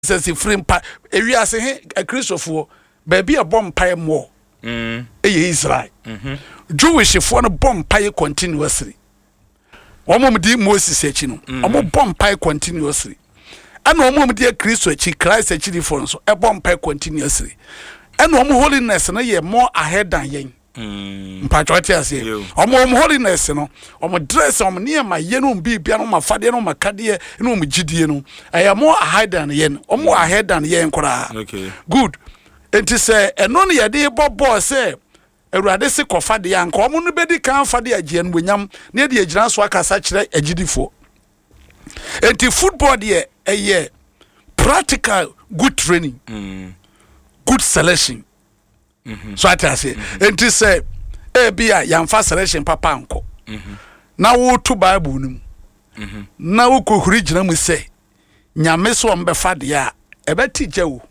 says free pa ewi ase he Christopher baby a bomb pie more Israel Jewish for no bomb pie continuously omo di Moses echi no omo bomb pie continuously ana omo di Christ echi Christ echi di for so e bomb pie continuously ana omo holiness no ye more ahead than yen mpatroti ase omo holiness no omo dress omo niema ye no bibia no mafade no makade no omo gidie no e more ahead than yen omo ahead than yen kora okay good enti say eno no ye de bobo say Awurade se kofade ya nka omo no bedi kan fade agye no bonyam na de agyina so akasa kire agidifo enti football de eye practical good training good selection so I say enti say bia yamfa selection papa anko na wo to bible nim na wo kohuri gina mu say nyame so mbefade ya ebeti gyawo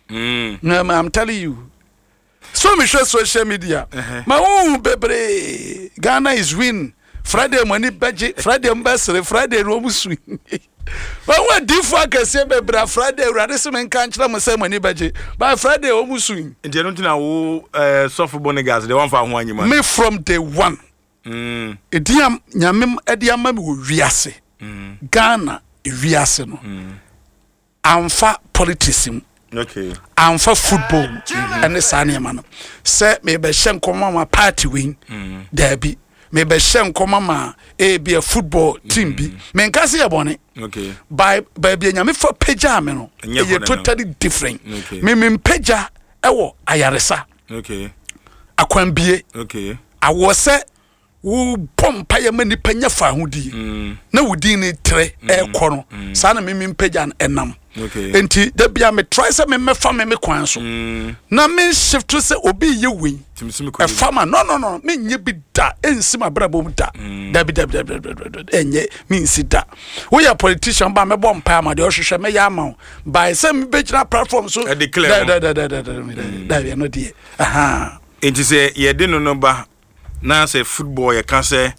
I'm telling you. So me share social media. My own bebre. Ghana is win. Friday money budget. Friday ambassador. Friday romu swing. But what different can say bebre Friday? Radism and can't say money budget. But Friday romu swing. And you don't know soft bonigas. The one for one you man. Me from day one. Ediam nyamim ediamam wiase. Ghana wiase no. Amfa politicism. Okay. And for football and the Sanya man. Say maybe Shen Komama party win. There be maybe Shen Komama be a football team be. Men kasi a bonnet. Okay. By being a me for pejamino. You're totally different. Okay. Me peja ewo ayaresa. Okay. Akwambie. Okay. I was say wo pompa ya mani panya fa hudi. Na wudi ni tre kono. Sana me peja enam. Okay. Enti da bia me try say me fa me kwan so na me shift to say obi ye win e farmer no me nye bi da ensi ma brabo mu da da bi enye me nsi da we ya politician ba me bom pa ma de ohwehwe me ya ama by say me be gina platform so da no die aha enti say ye de no ba na say football ye can say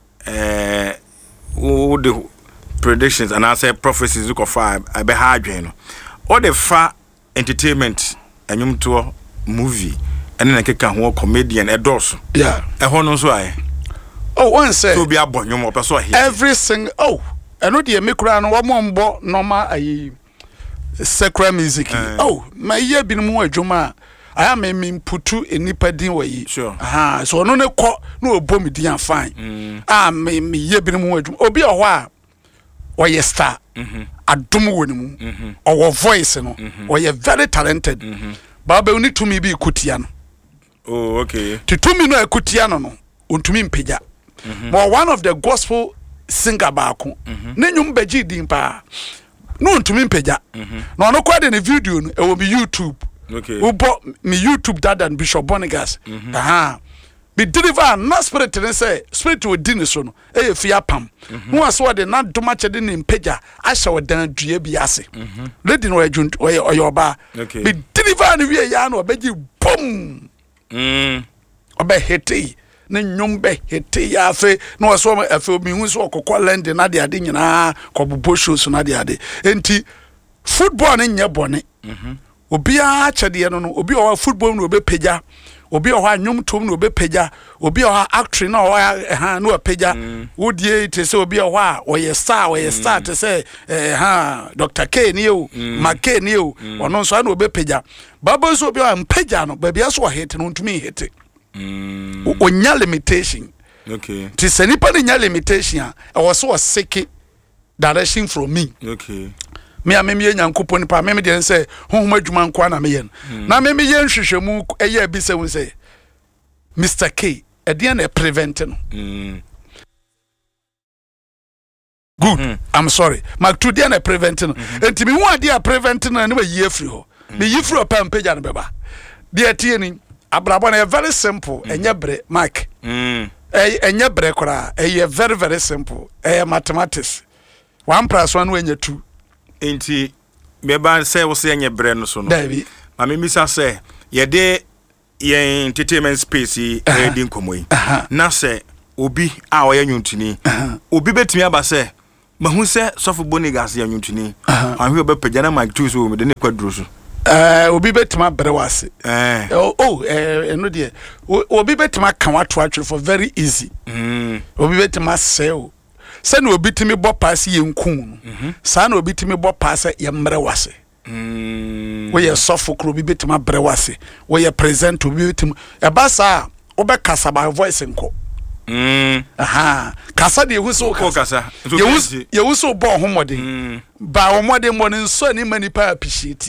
wo de predictions and I say prophecies look of 5 I be hard no all the far entertainment enyum to movie and then keka ho comedian edoso yeah e ho no so aye oh one say to be abonyum o person here every single eno de me kura no wo mbo normal ayi sacred music my year bi mu adwuma I am putu enipa din wayi sure so no ne ko na obomi din fine me year bi mu adwuma obi o ho a oye star adum wonimu or voice no or you very talented baba uni to me be kutia no oh okay to me no kutia no untumi mpeja but one of the gospel singer baako ne nyum beji din pa no untumi mpeja no no kwa de ne video no e wo be YouTube okay wo bo me YouTube dad and Bishop Bonigas be deliver na spirit ne say spirit wo di ne so no e fia pam no aso de na doma chede ne mpeja ahye wodan dua bi ase lady no adwunt oyoba be deliver ne wie ya na obeji boom obe heti ne nyombe heti ya afi no aso afi obi hu so okokọ land na de ade nyina kobobo shows na de ade enti football ne nye bone obi a chede no obi o football no obepeja obi o ha nyum tom no obepeja obi o ha acting na o ha no opeja wodie te se obi o ha o ye star te se Dr. K ni o Make ni o ono so na obepeja baba so obi o mpeja no ba bia so o hit no ntumi hit onya limitation okay ti se nipa ni nya limitation a e wo so o seek direction from me okay me amemye nyankopon pa me de say honhom adwuma nko na me yen na me ye nhwehwemu eye bi se won say Mr. K e na prevent no good I'm sorry Mark 2 de na prevent no enti me hu ade a prevent no na we yi afri ho me yi fri opa mpagya no beba de atie ni abrabo na very simple enye bre Mark enye bre kora very very simple mathematics 1 + 1 when you 2 enti beba say wo say enye bre no so no David ma me misa say ye de ye entertainment space e di nkomo yi na say obi a oya nyuntuni obi betimi aba say mahu sɛ sɔfo Bonigas yɛ nwuntuni ahwe obɛpagya na mic two so me de ne kwaduro so obi betima brɛ wase eno de obi betima kan wato atwere for very easy obi betima sell sɛ na obi timi bɔ pass yɛ nkun sa na obi timi bɔ pass yɛ mbrɛ wase wo yɛ sɔfo kro obi betima brɛ wase wo yɛ present obi betima eba sa obe kasa by voice nko kasa de yehu so kasa yehu so bo homode ba homode mo ne nso ni mani pa appreciate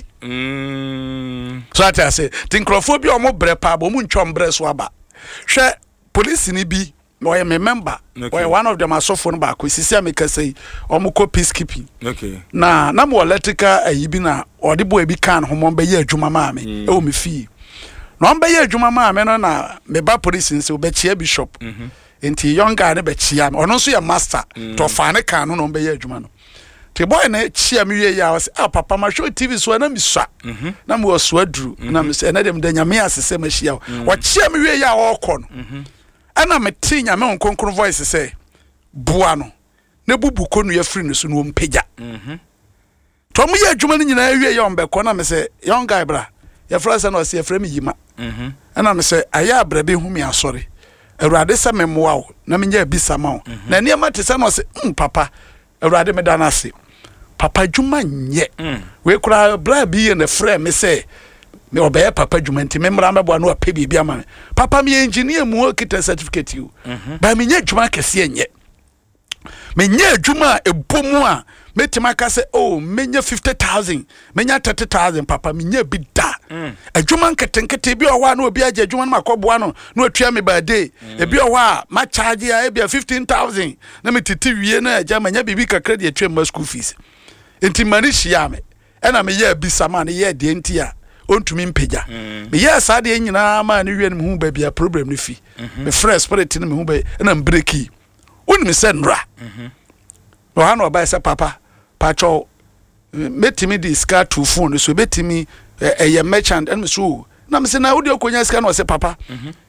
so ata say tinkrofo bi o mo bre pa bo mu ntwom bre so aba hwe police ni bi no me member one of them asofo no ba ko sisi ameka say o mo ko peacekeeping na mo electrical ayibi na ode bo ebi kan homo be ye adwuma ma me e o me fi no mbe ye adwuma ma me no na me ba police nse obechia bishop enti young guy ne bechia me ono so ye master to fa ne kan no mbe ye adwuma no te boy na chia me wie ya was papa ma show TV so na mi swa na me oso aduru na me se na dem da nyame asese ma hia wo chia me wie ya wo kɔ no ana me ti nyame onkonkron voice say bua no na bubu konu ya free no so no mpagya to mo ye adwuma no nyina wie ya ombe kɔ na me se young guy bra ya frasa na o se frame yima ana me se aya abrabe hu me asɔre awurade se me moa wo na me nya bisa ma wo na niam te se na o se papa awurade me da na se papa dwuma nye we kura bra bi ye na frame me se me obeye papa dwuma nti me mra mebo na opa bibia ma papa me engineer mu o kita certificate you ba me nya dwuma kese nye me nya dwuma ebomu a metima ka se me nya 50,000 me nya 30,000 papa me nya bi da adwuma nketenkete bi o wa na obi agye adwuma na makoboa no na otua me ba day e bi o wa ma charge ya e bi 15,000 na me titi wie na agya ma nya bibi kakra de atwa ma school fees enti mani hia me e na me ya bi sama na ye de enti a ontumi mpagya me yes ade nyina ma ne wie ne hu ba bia problem ne fi me fresh spirit ne me hu ba na breaki woni me se nra no ha no ba se papa pacho metimi di ska to phone so betimi eye merchant and so na me se na odi okonya ska no se papa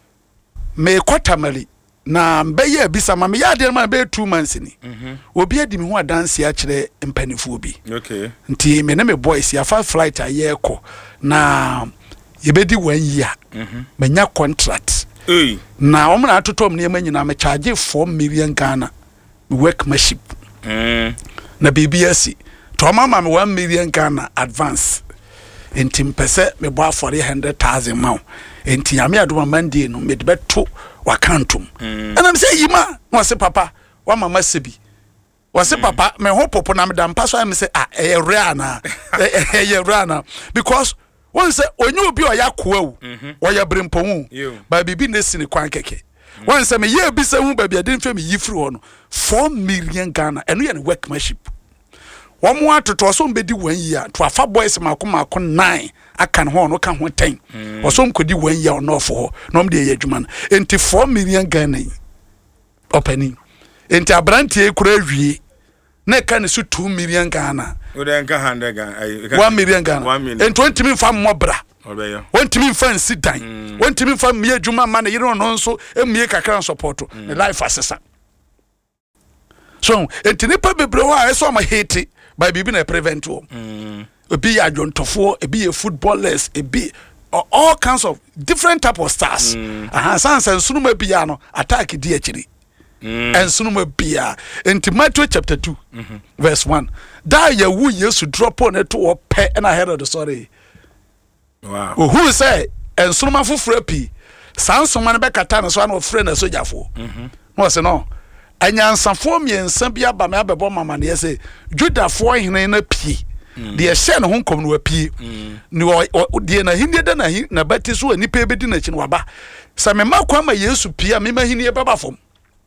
me kwatamali na mbeye bisa ma me ya de ma be 2 months ni obi adi me hu adanse a kire mpanifo obi okay nti me na me boys ya fa flight a ye ko na yebedi 1 year menya contract na omna atotom ne manyina me charge 4 million Ghana workmanship na BBS to mama me 1 million Ghana advance enti mpese me bo afore 100,000 ma enti ame adoma Monday no me de beto wakantum ana me say yima no se papa wa mama sebi wa se papa me ho popo na me da mpa so me say rana because one say onyu obi o yakoa wu o ya brempon ba bibi na sini kwan keke one say me ye bi se hu ba bia den fe me yifri ho no 4 million Ghana eno ye ne workmanship one more to some bedi 1 year to afa boys mako 9 akan ho no ka ho 10 or some could 1 year no for no me dey adwuma enti 4 million Ghana opening enti abrantie ekura wie na ka ne so 2 million Ghana o dey nka 100 Ghana 1 million Ghana and 20 min fa mobra obeyo 20 min fa nsidan 20 min fa me adwuma ma na yire no nso emie kakra support ne life assessor so enti nipa bebre ho a eso ma hate by bibi na prevent wo obi ya adwontofo ebi ye footballers ebi all kinds of different type of stars sansa sunuma bia no attack di akiri and sunuma bia enti Matthew chapter 2 verse 1 da ya wu Yesu drop on it to pe na head of the story wow who say and sunuma fufura pi sansoma ne be kata na so na ofre na sojafo no say no anyansafo miensa bia ba me abebo mama ne say judafo hene na pie de ehye ne ho nkom no apie ni de na hinde da na batiso ani pe bedi na chi no waba sa me makwa ma Yesu pie me mahini e baba fom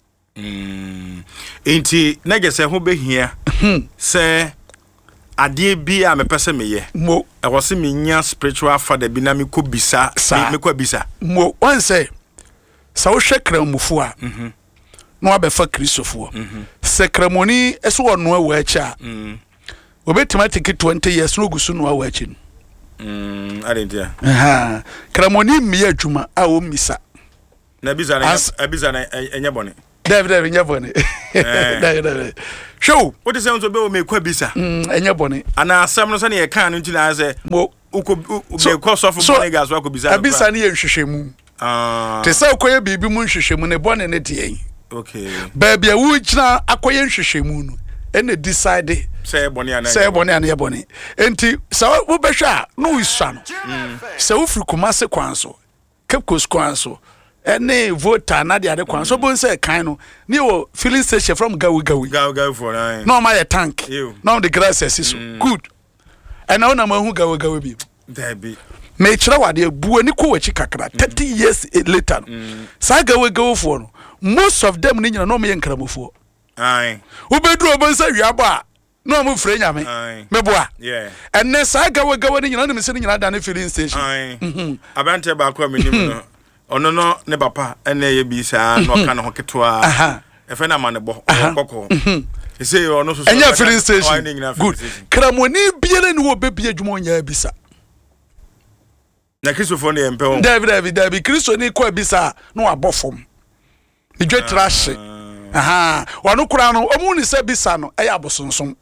enti na gese ho behia se ade bi a me pese me ye mo e wo se me nya spiritual father bi na me ko bisa me ko bisa mo one say sa wo hwekra mufu a no abefa Christopher ceremony eso ono awu achi a obetima take 20 years no gusu no awu achi adentia ceremony mi adwuma a o misa na bisa na enya bone David enya bone David show what is sounds obey me kwa bisa enye bone ana asem no so na ye kan no nti na say uko be cost of Bonigas wa ko bisa abisa na ye hwehwemu te say ukoye bibi mu hwehwemu ne bone ne de yen okay baby a wu kina akoye hwehwemu no ene decide say bone ana ye bone enti say wo behwa no wisua no say wo firi Kumase kwanso Cape Coast kwanso ene voter na de ade kwanso bon say kan no ne wo filling station from gawi for nine no my tank no the grass is good and now na mahu gawi bi there be me kire wade bu ani ko wachi kakra 30 years later sa gawi for no most of them ni nyina no me nkramofo ai ubedru obon say wiaba no mo frɛ nyame meboa and sa gawi ni nyina no me se ni nyina da na filling station abante ba ko menim no ono no ne papa ene ye bi sa no ka no ketwa e fe na ma ne bo kokko e say ono so enya filling station good kramoni biele ni wo bebie adwuma onya bisa na Christopher ne empe won David Christo ni ko bisa no abofom ni dwe trash ono kura no omu ni se bisa no e ya abosonsom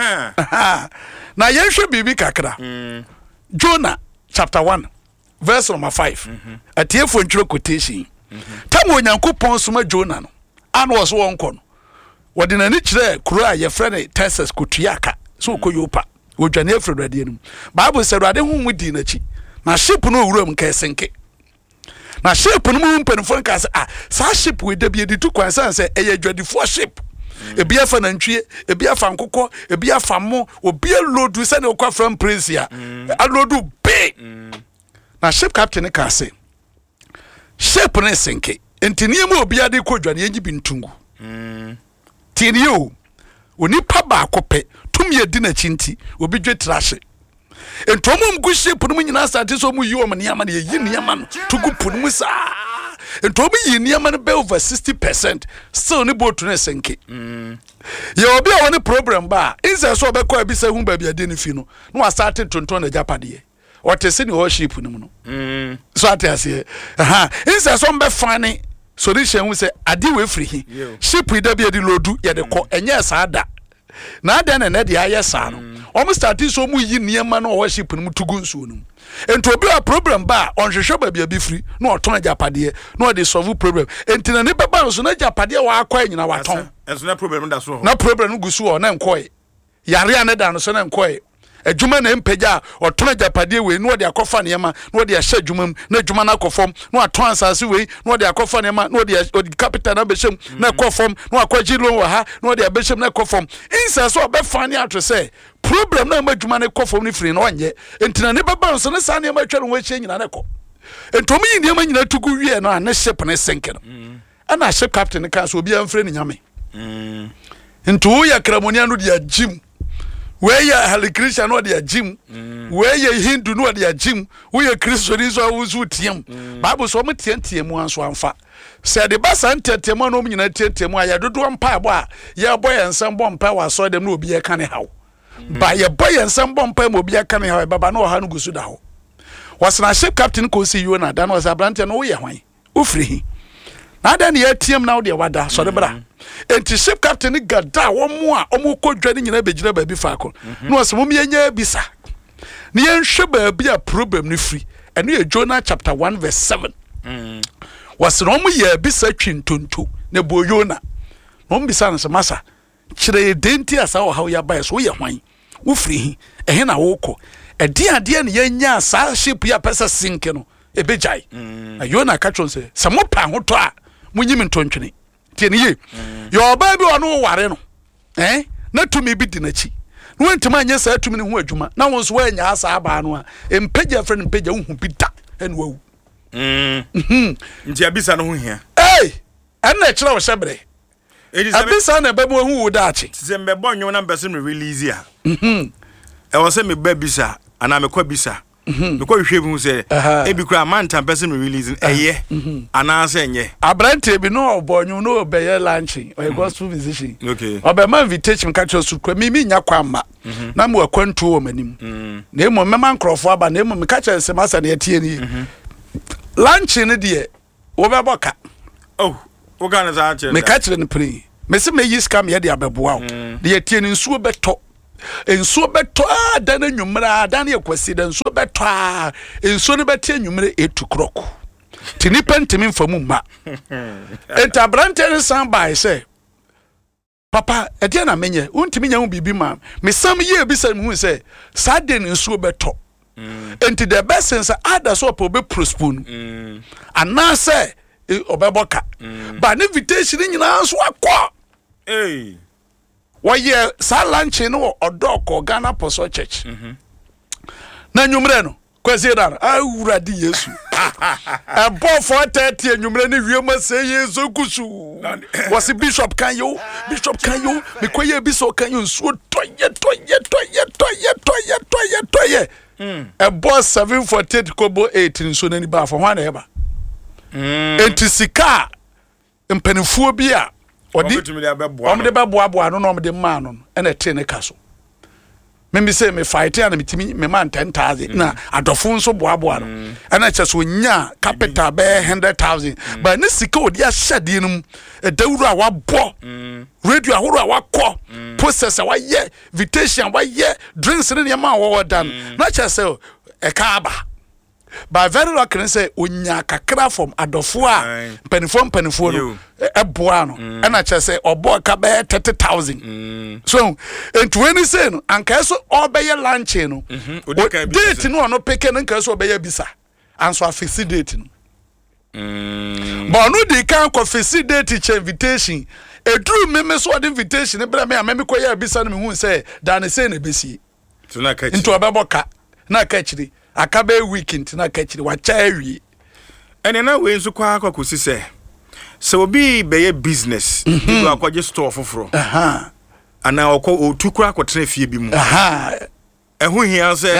na yenhwe bibi kakra Jonah chapter 1 verse number 5 atiefo ntwero quotation tam onyankopon soma Jonah no an wo so wonko no wode nani kire kuro a ye frene Texas kotuaka so koyopa wodwane afredo ade anum bible say ade hu di na chi na ship no wuram ka senke na ship no mu mpanfo nka se sa ship we da bi editu kwansan se eye dwadifo ship ebi afa na ntwie ebi afa nkokɔ ebi afa mo obi lodu se ne okwa from prince ya alodu be na ship captain ka se ship ne senke ntini mu obi ade ko dwane yengi bintungu tini o onipa ba akopɛ tumi edi na chinti obi dwe trashe entomum gu ship no nyina start so mu yi o mniama na yi niama no tugu punu mu sa entomu yi niama no be over 60% still ne boat no senke ye obi a woni problem ba inse so obekɔ abisa hu ba bia de ne fi no no wa start tonton na japade wote se ni worship no mu no so atase inse so mbe fane solution hu se ade we free hi ship ida bia di lodu ye de kɔ enye saada na ada na de aye sa no omo start so mu yi niema no worship no tugu nsuo no enti obi a problem ba onhwehwe ba bia bi free no oton japade no de solve problem enti na ne beba so na japade wa akɔ nyina waton enso na problem da so na problem gusu o na nkɔe yare ane da no so na nkɔe adwuma na mpagya oton japade we no de akɔfa niema no de ahye adwuma na adwuma na akɔfom no aton asase we no de akɔfa niema no de capital na behwem na akɔfom no akɔgye loan wa ha no de abehwem na akɔfom insa so obɛfa ne ato sɛ problem na adwuma na akɔfom ni free no onyɛ entina ne baba so ne sa niema atwa no wahye nyina na kɔ entom yi niema nyina tugu wie no na ship ne senke no ana ship captain ka so obi amfre ne nyame nto ya kramoniano de agim we ya Hali Christian no de agim we ya Hindu no de agim we ya Christian so awuzu tiem bible so mtientie mu anso amfa se de basa ntetem no nyina tetem aya dodo mpa abo a ye boy ensem bo mpa wa so dem no obi ye kan haw ba ye boy ensem bo mpa mo obi ye kan haw baba no ha no gusu da ho wasna ship captain ko si Yona dan was abrante no we ye hwan ofiri hi na dan ye tiem na de wada so de bra enti ship captain gada wo mo a omo kodwane nyina begina ba bi faako no so mo yenya bisa ne yenhwe ba bi a problem ni free eno ye Jonah chapter 1 verse 7 wasno mo ye bisa twintonto ne bo Yona no mbisa no so masa kire denti asa wo hawo ya ba so ye hwan wo free hi ehe na wo kɔ edi ade ne yenya sa ship ya pesa sink no ebejai Yona ka twon se mo pa hoto a munyim ntontwene tieni ye yo ba bi ono ware no na tumi bi di nachi no ntima anya sa tumi ne ho adwuma na won so wanya asa aba no a empagya friend empagya hu bi da ene wawu nti abisa no ho hia na kira wo shebre abisa na babu hu wo da achi se mbebo nwo na mbese me release a e wo se me babisa ana me kwa bisa because hwe bi hu se e bi kura manta person me release eye ana se enye abrante bi no obonyu no obeye lunch o gospel musician okay obema invitation ka cho su kwa mi nya kwamma na me wakwantu wo manim na emo mema nkrofo aba na emo me ka che se masa na etie ni lunch ni de wo be boka wo ga na za che me ka che ni pri me se me yi scam ye de abeboa de ye tie nsuo beto dan anwumra dan ye kwasi dan nsuo beto nsuo ne beti anwumre 8 o'clock tini pentimi mfamu ma enta brante ne san by say papa ede na menye untimi nya hu bibi ma me sam ye bi say hu say Saturday nsuo beto enti the best sense ada so po be prospone ana say obeboka ba ne invitation nyina so akọ Why sa lunch no odoko Ghana Apostle Church. Na nyumre no kwesi da awurade Yesu. Ebo 4:30 nyumre ni wiema say Yesu kusu. Was Bishop kan yo me koye Bishop kan yo nsuo toye. Ebo 7:48 kobo 8 nsuo na ni ba for hwan na eba. Enti sika mpanifo bi a omde beboa no omde ma no na te ne kaso me say me fight and me man 10,000 na adofo nso boa no na cheso nya capital be 100,000 but ne sika odi a hyade no dawuru a wabo radio ahoro a wakọ process a waye invitation waye drinks ne ma wo dan na cheso e kaaba by very lucky say onya kakra from adofo a penifo no eboa no na che say obo ka be 30,000 so into when say no anka so obeye lunch no date no no pick no anka so obeye bisa anso afixi date no but no dey kan ko fixi date che invitation edru me so the invitation bra me amemi koya bisa no me hu say dan say na besi so na ka into obeboka na ka chiri akabe weekend na kachiri wa chawi ene na we nso kwa akokosi se so obi be business do akwaje store foforo ana otukura akotre fie bi mu ehu hia se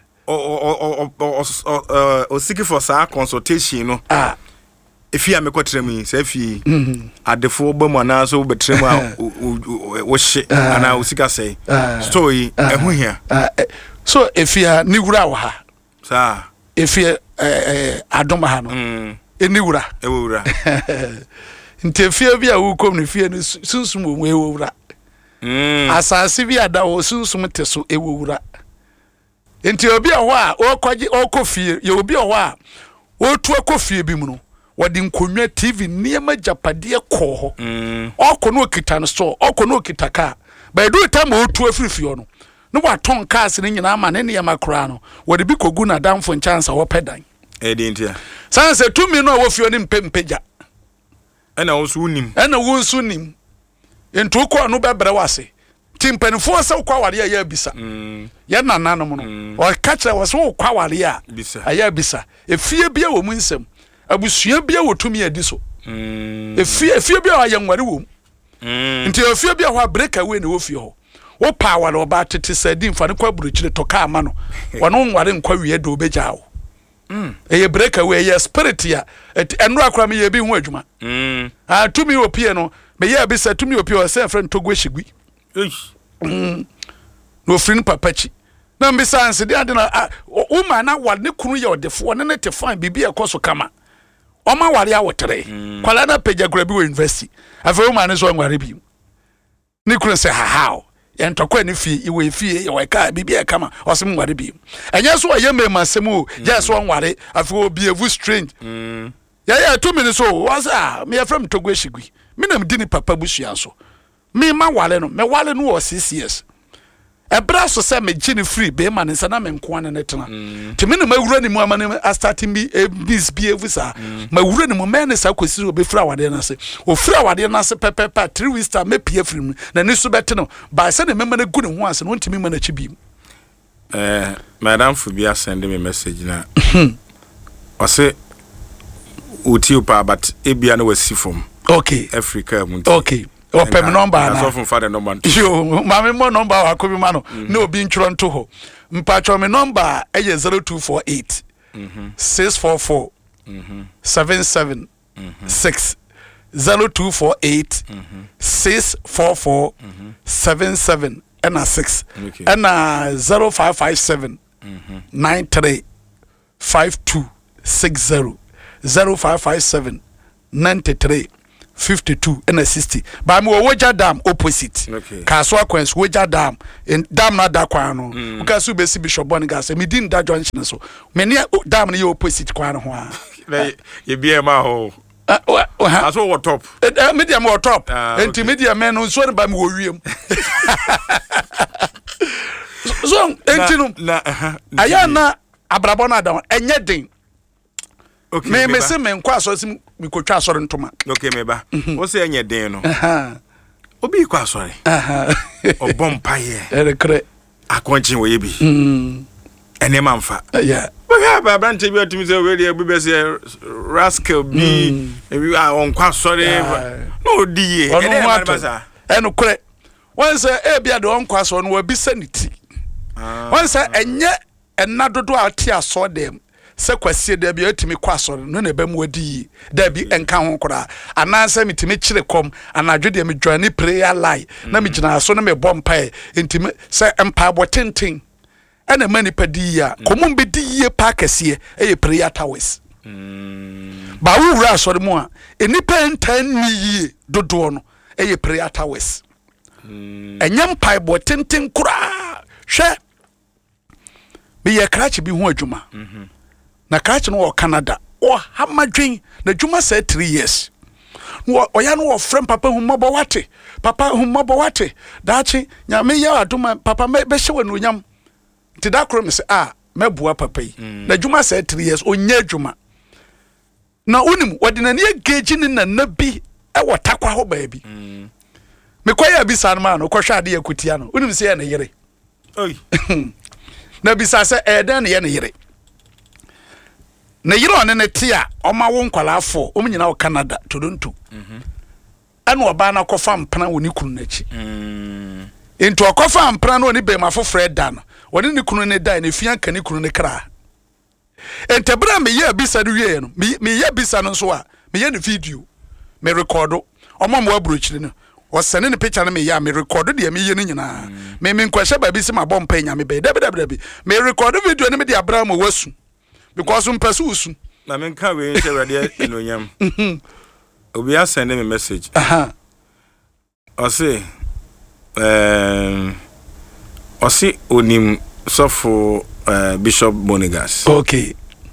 o seek for sa consultation no if you am kotremu se fi adefo bamu ana so betremu wo hye ana o sika say story ehu hia so if you ni wura wa ha sa if you adoma ha no eni wura ewura nte fie bia wo kom ne fie no sunsum wo ewura asase bia da wo sunsum te so ewura nte obi a ho a okwaje okofie ye obi a ho a otu akofie bi mu no wodi nkonwa TV niema japade ko ho okono okita no store okono okita ka by do time otu afirifie no no waton cars ne nyina ama ne ne makra no wodi bi kogu na damfo nchance wo pedan ntia sanse tumi no wo fio ne mpempeja ena wo so unim entu ko no bebre wase timpanifo se kwa ware ya bisa ye nananom no o kacha wo so kwa ware a aya bisa efie bia wo mu nsem abusua bia wo tumi adi so efie bia wa yanware wo nti efie bia ho break away ne wo fie ho wo power no ba tete sadi mfa ne kwa buruchire to ka ama no wono nware nkwa wie do beja wo eye break away ye spirit ya enro akra me ye bi ho adwuma tumi opie no me ye bi sa tumi opie o se friend togwe shigwi no friend papachi na mbisa anse de ade na uma na wale ne kunu ye odefo ne te fine bibi e koso kama o ma wale a wotere kwala na peja kura bi wo university afa uma ne so nware bi ni kunu se how yentokwa ni fi iwe fie ye weka bibia kama osem nware bi enye so ye me masem o je so nware afi obi evu strange ya 2 minutes so was me from Togwe Shigwi me na mdi ni papa busua so me ma wale no me wale no o 6 years ebra so se me gini free be ma nsa na me nko an ne tena ti me na mawura ni mu ama ne starting bi bis bi evu sa mawura ni mu me ne sa kwesi obi fra wade na se o fra wade na se pepepa 3 weeks ta me pie free na ni so bete no ba se ne me na gu ne ho ase no ntimi ma na chi bi madam Fubia send me message na o se uti pa but ebia na wasi from okay Africa okay open number na so from father number yo mama mo number wa ko bi ma no na obi ntworo nto ho mpacho me number e 0248 644 77 6 0248 644 77 and 6 and 0557 93 5260 0557 93 52 and a 60 but me Woja Dam opposite Kaswa Quens Woja Dam in Dam na da kwano because you be see Bishop Bonigas me didn't that junction so many dam ni opposite kwano ho you be ma ho as what top medium or top enti media men so ba me wo wiem so enti no aya na abrabona da enye den okay me se me nkwa so sim me kotwa asore ntoma okay me ba wo se enye den no obi kwa asore obompa ye erekre akonche wo ye bi ene manfa yeah ba branche bi otimi se we dey be se rascal bi ebi on kwa asore no di ye ene ma ba sa eno kre won se e bia de on kwa asore no wa bi sanity won se enye enadodo ati asore dem se kwasie da bia otimi kwa asore no na ba mu odi da bi enka ho kora ananse mitimi kire kom anadwo de me join prayer line na me gina so na me bompa intimi se empa botenten ana mani padi ya komum be di ye pa kase e prayer towers ba wura asore mu a enipa entan ni ye dodo no e prayer towers enyam pa botenten kura hwe me ye krachi bi ho adwuma na krachi no Canada o hamadwen na adwuma say 3 years no oya no frem papa humabo wate papa humabo wate daachi nya me ya aduma papa be hye wanu nyam ti da kro me se mebua papa yi na adwuma say 3 years onya adwuma na unim wode na ne geji ni na nabi e wotakwa ho ba bi me kwaya bi san ma no kohwa ade yakutia no unim se ya na yere oi na bi sa se eden ne ye ne yere na yire one ne tia oma wo nkwalafo omnyina wo Canada Toronto anu oba na kofa mpana woni kunu nachi into okofa mpana no ni be mafofre da no woni ni kunu ne da na fian kani kunu ne kra entebra me ye bisa do wie no me ye bisa no so a me ye ne video me recordo omo mo abrochire no o sene ne picture no me ya me recordo de me ye ne nyina me nkwahye ba bi se mabompa nya me be dabi me recordo video ne me de Abraham wasu because usu na men ka we nche radio enonyam obi a send me message o say onim sofo Bishop Bonigas okay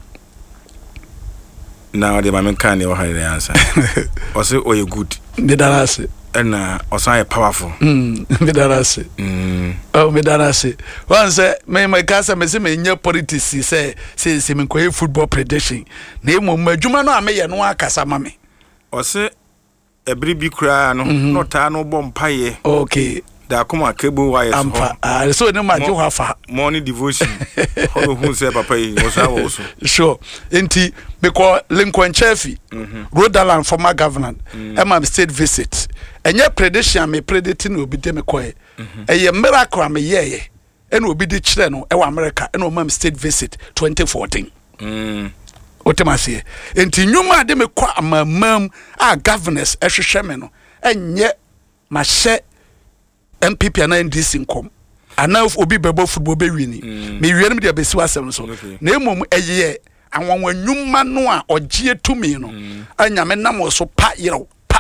now the man can never have the answer o say o you good medarase na o say powerful medarase oh medarase once me kasa me se me nya politics say me ko football prediction na emom adwuma no ameye no akasa ma me o say ebri bi kura no no ta no bompaye okay da kuma kebu wa yes so ne ma je hafa morning devotion who say papa yi was also sure enti me ko Lincoln Chefi Rhode Island former governor Emma state visit enye prediction me predicting obi de me koye eye miracle me ye ena obi di kire no e wa America ena Emma state visit 2014 otemase enti nyuma de me kwa amamam a governors ehwehwe me no enye ma hye MPP na NDC nkom ana obi bebo football be wini me wiere me de besi wasem so na emom eye anwanwanyuma no a ogie tumi no anyame nam so pa yero pa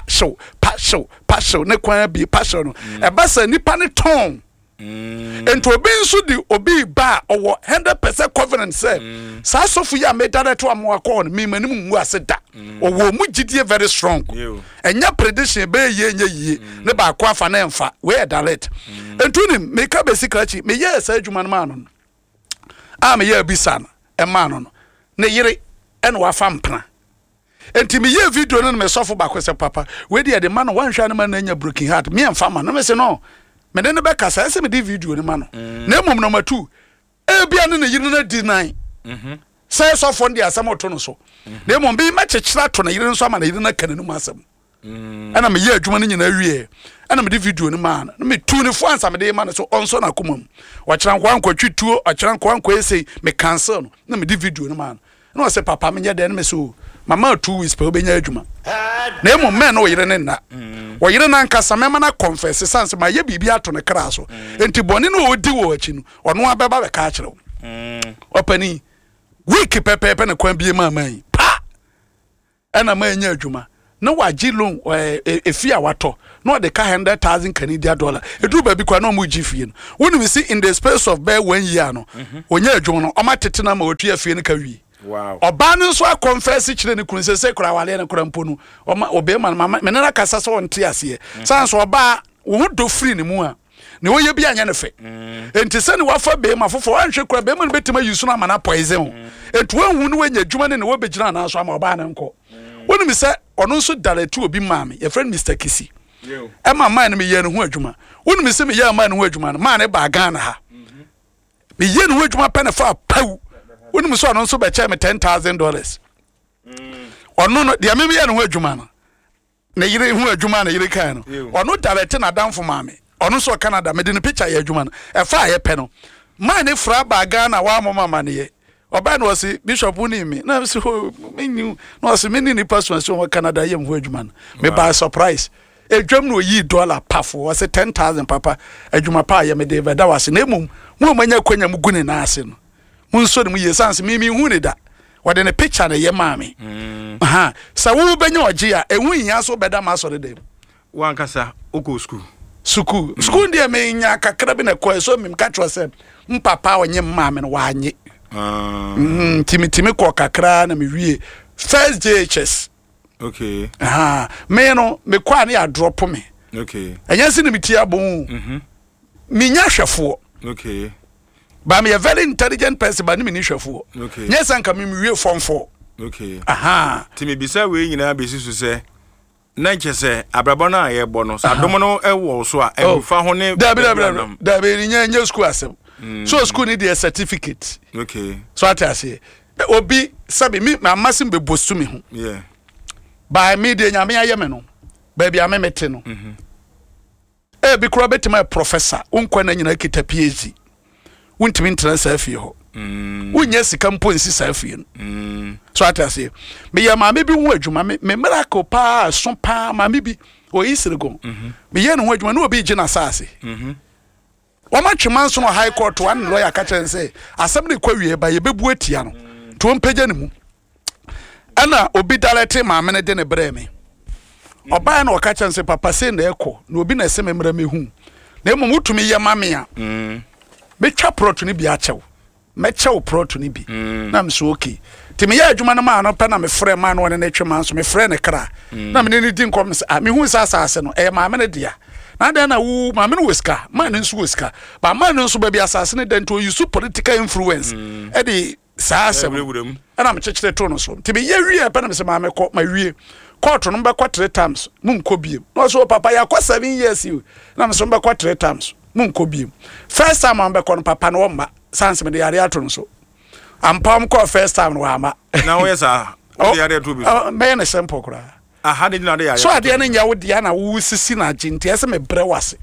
show ne kwan bi pa show no e ba sa nipa ne ton ento obi nso di obi ba owo 100% confidence say sa sofu ya me direct am akọ me manim ngu aseda owo mu gidie very strong enya prediction be ye ne ba akọ afa na emfa we direct ento ni me ka be sikrachi me ye sa adwuma no ma no me ye bisa no e ma no ne yire ene wa fa mpna enti me ye video no me sofu ba kwese papa we dey the man wan hwa no man nya broken heart me emfa ma no me se no me den be kasa ese me di video ni ma no na mum number 2 e bia ne yire na deny say so for ndi asem oto no so na mum bi ma chechira to na yire nso ama na yire na kananu mu asem ana me ye adwuma no nyina wie ana me di video ni ma na me tu ni fo ansa me de ma no so onso na komam wa kira nkwa nkwa tuo a kira nkwa nkwa ese me cancel no na me di video ni ma no say papa me nya den me so mama 2 weeks pe obenya adwuma na emo men no yire ne na wo yire na nkasa mema na confess sense ma ye bibi ato ne kra so enti boni no odi wo achi no ono abeba be ka kire wo opani week pepe na kwan bie ma man pa ana ma nya adwuma no wa gi loan efi a wato no de ka $100,000 Canadian dollar edu ba bi kwa no mu gi fie no woni we see in the space of bare 1 year no onya adwom no o ma tete na ma otua fie no ka wi wow oba no so a confess kire ne kun se kura wale ne kura mpo no obe man mama me na kasa so onte ase san so oba wo do free ne mu a ne wo ye bi anya ne fe enti se ne wafa be ma fofo anhwe kura be ma ne betima yusu na mana poison etu anhu ne wanya adwuma ne wo begina na so ama oba na nko woni mi se ono nso direct obi maame your friend Mr. Kisi Emma man me ye ne ho adwuma woni mi se me ye man ne ho adwuma no man ne ba Ghana ha me ye ne ho adwuma pe ne fa pau woni mi so ono nso be che me $10,000 ono no de me ye ne ho adwuma no na yire ho adwuma na yire kan no ono direct na danfo maame ono so Canada me de ne picture ye adwuma no e fa ye pe no man ne fra ba Ghana wa mama ne ye oba no si bishop uni mi na so menu no so many ni person so Canada yem ho adwuma no me by surprise edwam no yi dollar pafo was $10,000 papa adwuma pa ye me de da wase na emum mo manya kwanya mu gune na ase no mun so ne mu yesanse mi hu ne da wade ne picture na ye maame aha sa wo benya oje a ehu nya so beda ma so de dem wan kasa oko school dia me nya kakra bi na ko so mi ka tro se mpapa onye maame no wa anye timi ko kakra na me wie first JHS okay me no me kwa na ya drop me okay enya se ne mitia bon me nya hwefo okay ba me a very intelligent person ba ni me ni hwefo okay nya san ka me wie form 4 okay timi bisa we nyina be sisu se na nchese abrabo na ye bo no sa dom no ewo so a efa ho ne da be nya school asem so school need a certificate okay so atase obi sabi mi amasim be bostu me ho yeah by me de nyame ayeme no ba bia me mete no bi kura betima professor unkwa na nyina kita PhD untimi interest afie ho unya sika mpo nsi safie no so atase me ya ma me bi ho adwuma me miracle pa so pa ma me bi o isirego me ye no ho adwuma no obi gina sase wama twema nso no high court one lawyer ka chen say asem ne kwawie ba ye bebu atia no to mpagya ne mu ana obi direct ma me ne de ne bre me oba na o ka chen say papa say na ekọ na obi na sem mra me hu na emu mutumi ye mame a me twa proto ne bi a chew me chew proto ne bi na me so okay ti me ye adwuma na ma no pe na me frɛ ma no ne twema nso me frɛ ne kra na me ne di nkom me hu sa asase no ma me ne dia na da na wu ma me no weska ma ne nso weska ba ma ne nso ba bi asase ne dento use political influence e di sa asem ana me chechire to no so ti me ye wie pe na me se ma me kɔ ma wie court no be kɔ 3 times mun kɔ biem no so papa ya kɔ 7 years you na me so be kɔ 3 times mun kɔ biem first time am be kɔ no papa no mba sans me de yare ato no so am pam kɔ first time no ama na wo yesa o yare to bi me ne simple kura aha de na de yare so ade ne nya wo dia na wo sisi na agenti ese me bre wase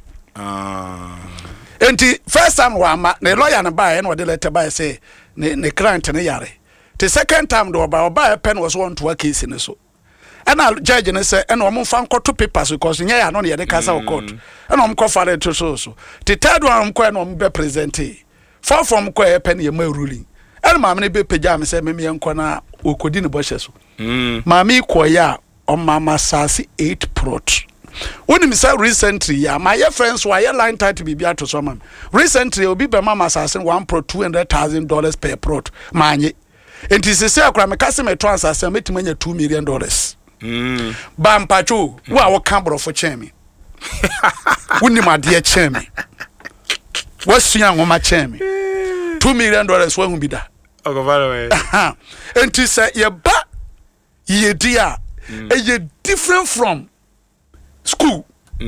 enti first time wa ama ne lawyer na buy na de letter buy say ne client ne yare the second time do buy pen was want to case ne so ana judge ne say na o fan koto papers because nya ya no ne de kasa court na o fare to so the third one ko na o be present far from ko pen ye ma ruling ana ma me be pagya me say me enko na okodi ne boshe so ma me ko ya o mama sasi 8 prot when me say recently ya my friends why line title be to some recently obi be mama sasi 1 prot $200,000 per prot manye enti se say akra me kase me transfer metimanya $2 million ba mpacho wo kambro fo chemi woni ma de chemi wasua ngoma chemi $2 million wo hu bi da ogovalo enti say ye ba ye dia ye different from school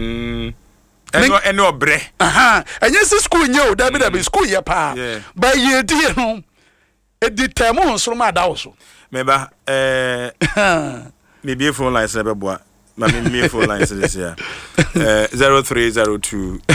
eno bre enye se school nye o da bi school ye pa ba ye die no e di temu so ma da wo so me ba me be phone line se be boa ma me phone line se this here 0302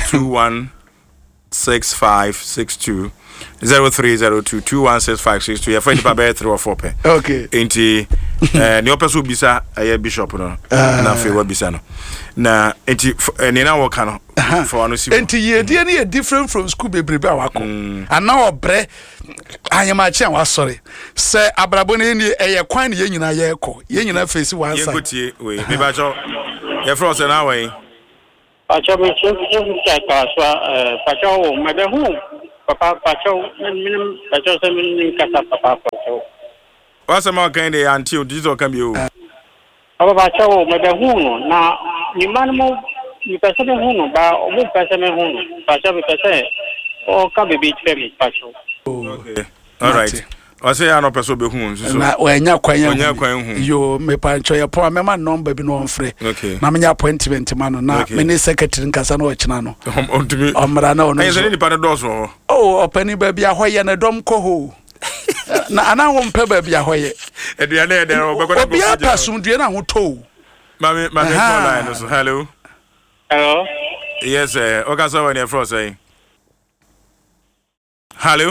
216562 0302 216562 your friend pa be 3 or 4 pe okay enti ne opeso bisa bishop no na fe wa bisa no na enti ne na wo ka no for ano si enti ye die ne different from school bebrebe awako ana obre anyama chi an wa sorry se abrabo ne ni kwan ne ye nyina ye kɔ ye nyina face one side ye gotie we me ba cho ye from se na we pacho me che pa so pacho me be hu papa pacho min pacho se min kata papa pacho wasa ma kan de anti o dizo kan bi o papa pacho me be hu no na ni man mo ni pese me hu no ba o mo pese me hu no pacho me pese o ka be bi tfem pacho. Okay, all right. I say I no person be hu so na wanya kwan hu yo me pancho ya po me ma number bi no mfre na me nya appointment ma no na me ne secretary nkasa na o china no omra na ono so ni pa do so opani ba bia hoye na dom ko ho na ana ho mpe ba bia hoye eduane de o be ko obi apasu due na ho to mami call line so hello yes okay so when you from say hello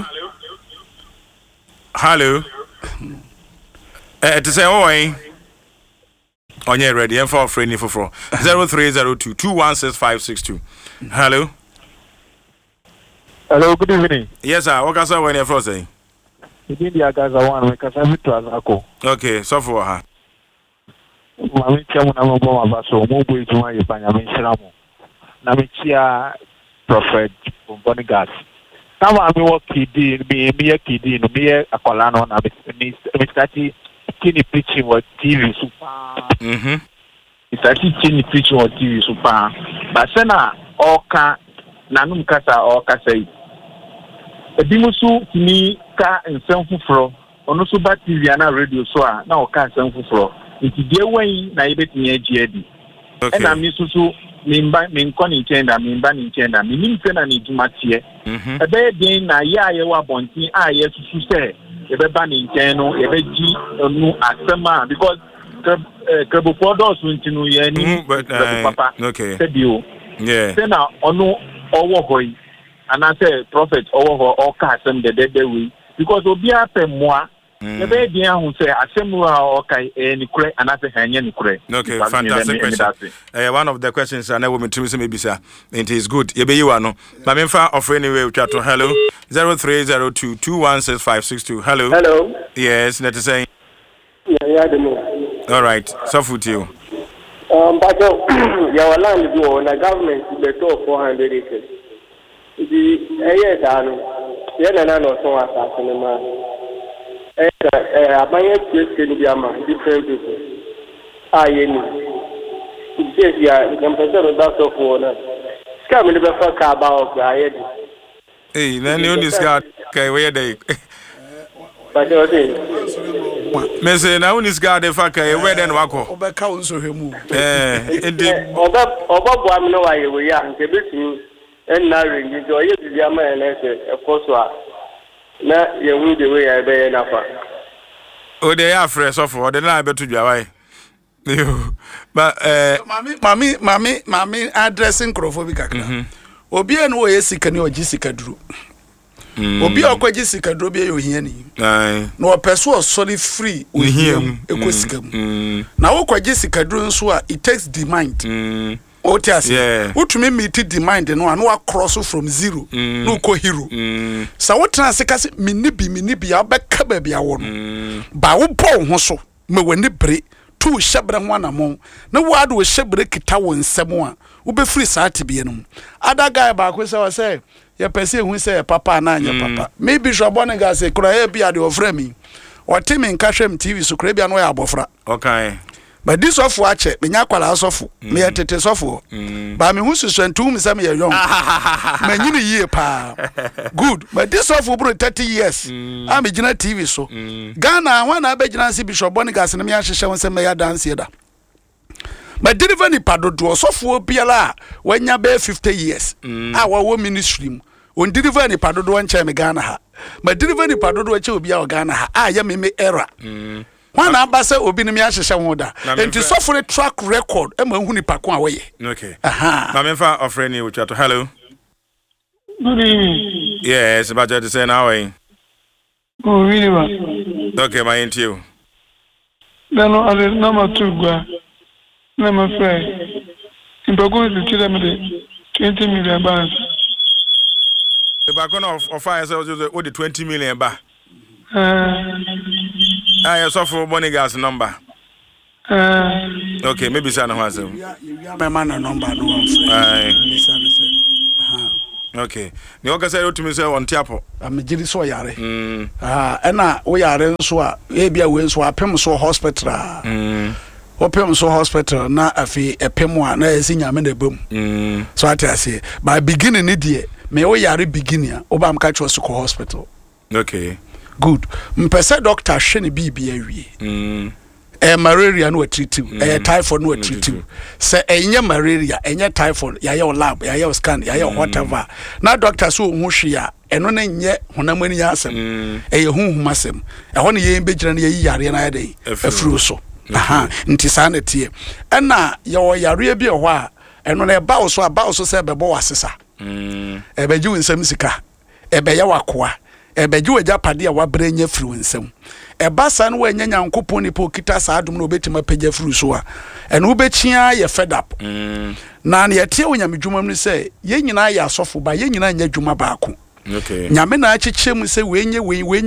to say oi onye ready and for free for 0302 216562 hello good evening. Yes sir what can say when you from say India Gaza one we can have to Azako. Okay so for ha mami chamu na mambo mabaso mo bo ejuma ye panya me nshiramu na me chia prophet Bonigas. Now I'm working me no me akola no na me start kini preaching on TV super. Start kini preaching on TV super. But sana oka nanum kasa oka say. Edimusu tini ka nsem fufuro. Ono so ba TV na radio so a na oka nsem fufuro. Nti de wen na yebetini agiadi. Okay. Na mi susu mimba minkoni nchenda mimba nchenda minimfe na ni jumatie ebe din na ya ye wa bontin a ye susu se ebe ba ni nchen ebe ji onu asema because krebo dos ntinu ye ni papa okay sebio yeah se na onu owo hoyi ana se prophet owo ho o ka asem de we because obi apemwa ebe din ahun se asemu a o kai ni kure ana se hanye ni kure. Okay, fantastic question. One of the questions I know me to say maybe sir it is good ye be you ano ma me fa offer anyway we chat to hello 0302 216562 hello yes net say Yeah, the mo. All right so foot you But your land do na government be to 400 acres the dano ye na no so asase ne ma abanye kwese ni biama different people ayeni this ya compensation that of one scam ni be fa ka ba of ayedi hey na ni on this guy kai where they but you say me say na on this guy dey fa kai where then wako obeka unso hwemu oba bo am no wa ye we ya nke betu en na ringi do ye biama na se e koso a na ye hu de we ya be na fa o de ya fresh of o de na be to dwawai but mami addressing crofobia kakra obi en wo yesika ni ogisika duro obi akwagisika duro bi ohia ni na opeso osoli free ohia ekosika mu na wo kwagisika duro nso a it takes demand otias utumi meet demand no anu cross from zero no ko hero sa wotena sekase minibi abeka ba bia wo no ba wo bo ho so me wani bre tu hyebre ho anamo na wo ado hyebre kita wo nsem a wo be free saati bie no ada guy ba ko say ye pese hu say papa na anya papa maybe shobone ga say kura e bia de ofra mi o timi nka hwem TV so kura bia no ya abofra okay. But this of watch me nyakwala asofo me tete sofo ba me hu susantu me say me young me nyini yie pa good but this of bro 30 years am gina TV so Ghana wana abegina si Bishop Bonigas ne me ahhehye won say me ya dance da but deliver ni padodo sofo biala wanya be 50 years a wo ministry mu on deliver ni padodo wancha me Ghana ha but deliver ni padodo wacha obi a Ghana ha a ya me era Wana abase obi ni mi ahhehye ho da enti sofo track record e ma hu ni pakon a woye okay ma me fa offer ni wuchato hello good evening yes about to say now good evening okay my into you Then I did number 2 gua. Number 5. In Bagon to kill them 20 million balance. The back of fire sells you the 20 million ba. I saw for Bonnie gas number. Okay, maybe Sana has him. My man a number no. Okay. The Oka said to me on Tiapo. I'm a jiri so yare. Ena we yare nso a ebia we nso apem so hospital. Opem so hospital na afi epem a na esi nyame na bom. So ati ase. By beginning ni die me we yare beginning a oba am catch us to hospital. Okay. Good. Mpese doctor hwe ne bibia wie. Malaria no treat typhoid no treat say enye malaria enye typhoid ya your lab ya your scan ya your whatever na doctor so hu hwe ya eno na nye honamani asem huhum asem ho ne ye begira na ye yare na yade afuru so nti sa na tie na ye wo yare bi ho a eno na ba wo so say bebo wasesa ebeji winsam sika ebeye wakoa ebeji wajapade a wabrenya firi winsam ebasa no wanya nyankopon ni po kita saa dum no obetima pagya furu so a eno obechia ye fed up na ne tie onyamedwuma mu se ye nyina ya asofo ba ye nyina nya dwuma baako okay nyame na akyekye mu se wenye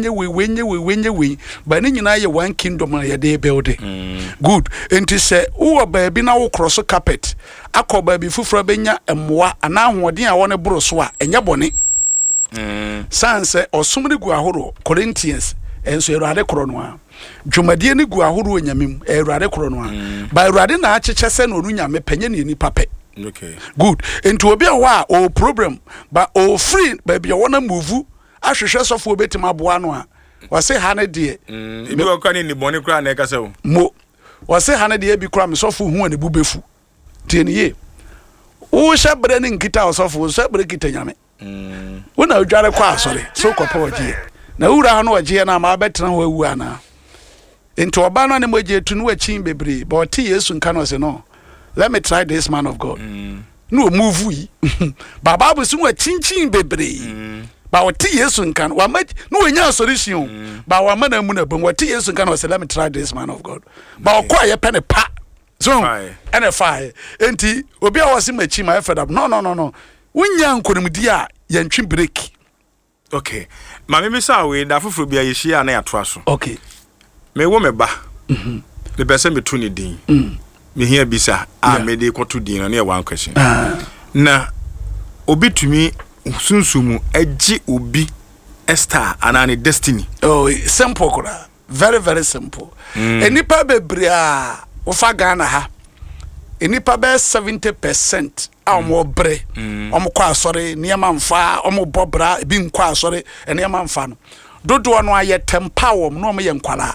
ba ne nyina ye one kingdom na ye dey build good enti se wo ba bi na wo cross carpet akoba bi fufura benya emmoa ana ahoden a wone boro so a enye bone sanse osumri gu ahoro Corinthians enso erade krono a dwumadie ni gu ahoro nyamem erade krono a ba erade na akyekye se no onu nyame panye ne ni pape okay good enti obi a wa o problem ba o free ba bia wona move ahwehwe sofo obetima boa no a wase ha ne de ibi wakani ni bone kra na ekase wo mo wase ha ne de bi kra me sofo hu ane bubefu tie ne ye wo shabre ne nkita osofo shabre kita nyame wona odware kwa asore so kopa ogie na wura ha no ogie na ma betena ho awu ana enti oba no ne mogie tu no achin bebre ba oti Yesu nka no se no let me try this man of God no move yi baba bu su achin bebre ba oti Yesu nka no wa ma no nya solution ba wa ma na mu na bon oti Yesu nka no se let me try this man of God ba okwa ye pene pa so ene fire enti obi a wose machi ma fed up no wunya nkonimdi a yantwi break okay ma me sa we da foforo bia ye hia na yato aso okay me wo me ba le bese me tu ni din me hia bisa a me de koto din na e one question na obi tumi sunsumu agi obi Esther anani destiny oh simple kura very very simple enipa bebre a wo fa Ghana ha enipa be 70% omo bre omo kwa asore niam mfa omo bobra bi nkwa asore niam mfa no dodo no aye tempower no omo ye nkwala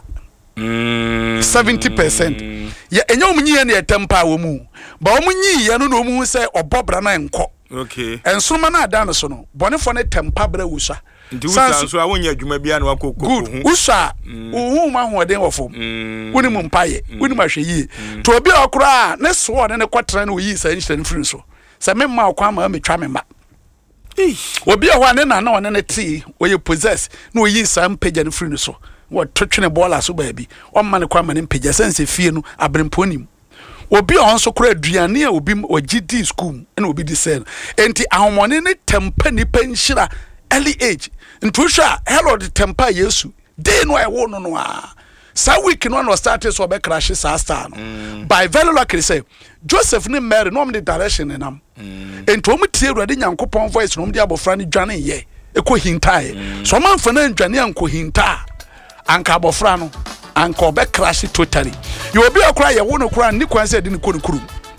70% ya enye omo nyi ye tempower mu ba omo nyi ye no omo se obobra na enko okay ensoma na ada no so no bonefo ne tempa bra wusa ndi wusa so awon adwuma bia na wakoko good wusa ohu ma hoden wofo woni mu mpaye woni ma hweyi to obi okura ne so ne kwatra na oyi sa nhyira nfiri so se memma okwa ma metwa memma obi a ho ne na one ne ti oye possess na oyi sa mpagya nfiri so wo totwene bola so ba bi o ma ne kwa ma ne mpagya sense fie no abremponim obi a onso kura aduane a obi ogidi school na obi di sel enti ahomone ne tempa ni penhyira early age ntosha hello the tempa Yesu dey no I won no a sa week no no start so be crash sa star no by very lucky say Joseph ne Mary no the direction enam enti o mutie Awurade Nyankopon voice no mde abofra ne dwane ye eko hintae so man fa na dwane anko hinta anka abofra no anka obe crash totally you obi akura ye wo no kura ni kwan say de ne konukurum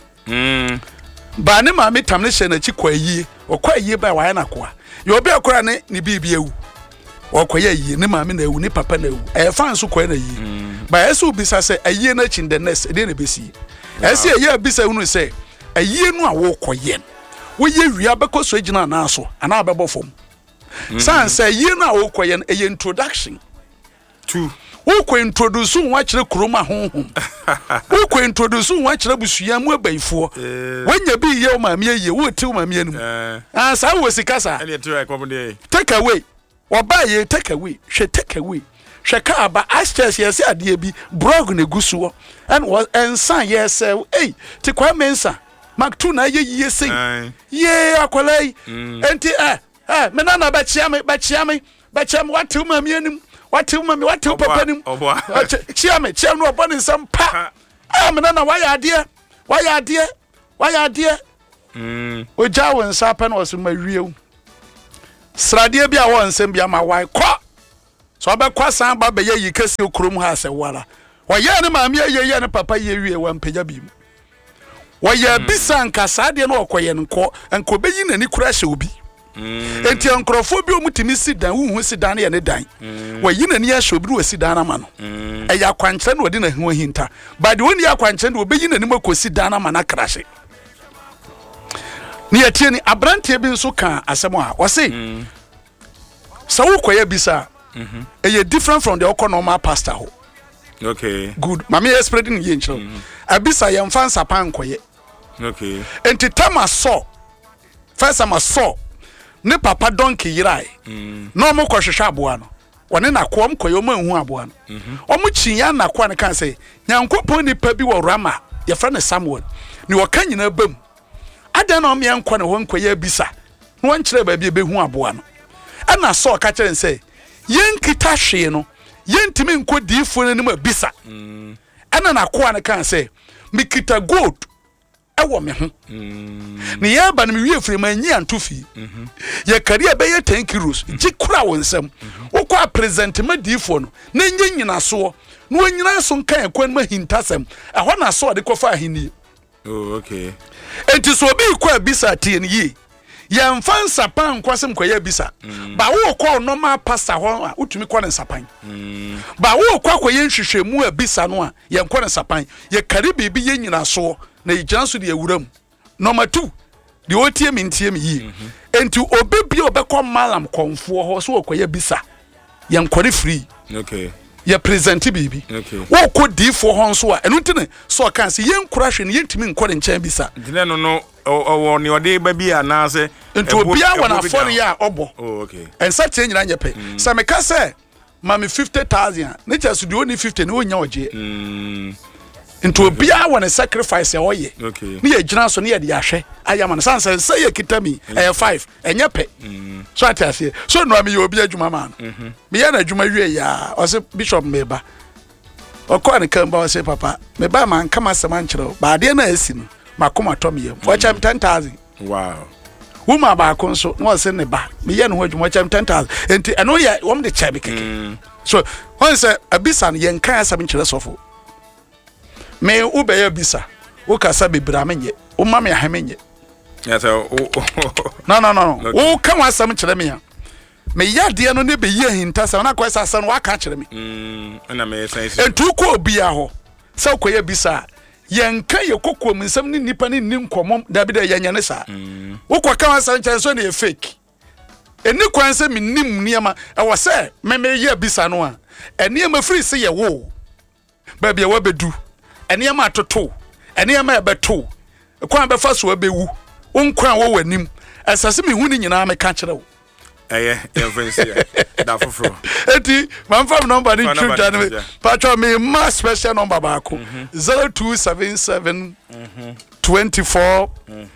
ba ne ma metam ne hye na chi kwa yi okwa yi ba wa ya na kwa you obi akura ne bibi ewu okoye yi ne ma me na ewu ne papa na ewu e fan so kwa na yi ba yesu bisa say ayi na chi the next de na besi ese ayi bisa unu say ayi nu a wo koye wo ye wia be ko so gina na so ana abebo fom san say ayi nu a wo koye e introduction to wo ko introduce nwa kire kuroma honhom wo ko introduce nwa kire busua mu abaifo wanya bi ye o ma me ye wo ti o ma me anum sa wo sikasa any to come dey take away oba ye take away she take away hwɛ kaa ba ashters yɛsɛ adeɛ bi brog ne gu so and was ensan yɛsɛ ei te kwa mensa Mark 2 na ye sei ye akwala yi enti me na na bɛkyia me watew ma me anim watew papa nim kyia me no ɔbɔ ne nsɛm pa me na wayɛ adeɛ ogya wo nsa pa na ɔso ma wiew sradeɛ bi a wɔ nsɛm bi ama wai kɔ so ɔbɛkɔ san ba bɛyɛ yi kɛse okurom ha sɛ wala wɔyɛ ne maame yɛ ne papa yɛ wie wa mpagya bi mu wɔyɛ bisa nka sradeɛ no ɔkɔyɛ nko bɛyi n'ani kura hyɛ obi enti nkrɔfo bi omutimi sidan wuhu sidan ne dan wɔyi n'ani ahyɛ obi no sidan ama no ɛyɛ akwankyerɛ no wɔde na ho hinta but wɔn yɛ akwankyerɛ no wɔbɛyi n'ani makɔ sidan ama na krahye ne yɛtie ni abranteɛ bi nso ka asɛm a wɔse sɛ wokɔyɛ bisa ɛyɛ different from the normal pastor ho okay good mame yɛ spreading yɛ nkyerɛ abisa yɛ mfa nsapan nkɔyɛ okay enti tama first time saw ne papa donkey yirai no mo kɔhwehwɛ aboa no wɔne nakoa mkɔyɛ ɔmo anhu aboa no ɔmo kyinya nakoa ne kan sɛ nyankopɔn nipa bi wɔ Rama yɛfrɛ ne Samuel ne wɔka nyina bam adan na ɔmo yɛnkɔ ne hɔ nkɔyɛ bisa no wɔnkyerɛ baabi ebehu aboa no ɛna saw ka kyerɛ sɛ yɛnkita hwee no yɛntimi nkɔ diifo no nim abisa ɛna nakoa ne kan sɛ mikita gold ɛwɔ me ho ne yɛ ba no me wie firi ma nyi anto fi yɛ kari ɛbɛyɛ 10 kilos gye kura wo nsɛm wokɔ a present ma diifo no na nyɛ nyina so no nyina so nkan ɛkwan ma hintasɛm ɛhɔ na so de kɔfa ahini oh okay enti so obi kɔ abisa tie ne yi yɛmfa nsapan nkwasɛm kɔyɛ bisa ba wo kɔ normal pastor hɔ a wotumi kɔ ne nsapan ba wo kɔ akɔyɛ nhwehwɛmu abisa no a yɛnkɔ ne nsapan yɛ kari bibi yɛ nyina so na yɛgyina so de awuram number 2 de otie me ntie me yi enti obebi obekɔ malam konfo hɔ so wɔkɔyɛ bisa yɛnkɔre free okay yɛ present bibi okay wo kɔ difo hɔ nso a ɛno ntene so kan sɛ yɛnkura hwɛ ne yɛntimi nkɔre nkyɛn bisa dine no ɔwɔ ne ɔde ba bi anaasɛ enti obia wɔ na fɔre yɛ ɔbɔ oh okay ɛnsa tie nyina nyɛ pɛ sɛ meka sɛ ma me 50,000 ne kyɛ so de oni 50 ne onya ɔgye into obia won a sacrifice e oye okay ne yagina so ne ye de ahwe ayama no san say yekita mi 5 enye pe so atase so no am ye obi adwuma ma no me ye na adwuma wie ya o se bishop meba o ko an kan ba o se papa me ba man kama sema nkyerɛ ba de na asi no makoma to me ye for cham 10,000 wow wuma ba ko nso no se ne ba me ye no adwuma cham 10,000 enti eno ye wom de chabe keke so won say abisa no ye nkan asam nkyerɛ sofo me ubeye bisa ukasa bebra menye o mama ya hamenye ya so no o kan wasam kire me ya me yade no ne be ye hintasa na kwesa asa no waka kire me na me sense entu ko obia ho se koye bisa yenka ye kokom nsam ni nipa ni nkomom da bi da yenya ne sa wo ko kan wasam kire so na ye fake eni kwan se me nim niama e wo se me ye bisa no a eni ma free se ye wo ba bia wa bedu ene ma toto ene ma ebeto kwan be fa so abewu wonkwan wo wanim asase me hu ni nyina me ka kire wo influence da foforo eti man fam number ni true jani patro me ma special number ba ko 0277 24